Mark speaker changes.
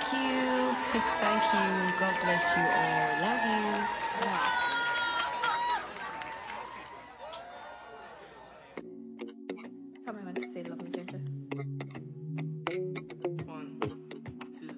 Speaker 1: you. Thank you. God bless you all. Love you. Mwah. Tell me when to say love me, Ginger.